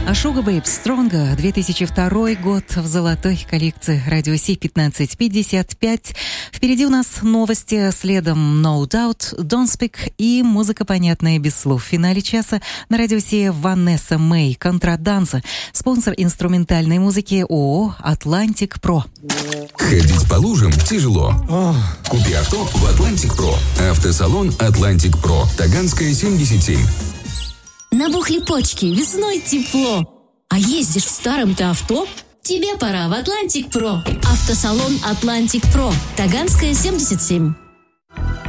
Ашуга Бэйб Стронга, 2002 год, в золотой коллекции Радио Си 1555. Впереди у нас новости, следом No Doubt, Don't Speak и музыка, понятная без слов. В финале часа на Радио Си Ванесса Мэй, Контраданса, спонсор инструментальной музыки ООО «Атлантик Про». Ходить по лужам тяжело. Купи авто в «Атлантик Про». Автосалон «Атлантик Про». Таганская, 77. Набухли почки, весной тепло. А ездишь в старом-то авто? Тебе пора в «Атлантик Про». Автосалон «Атлантик Про». Таганская, 77.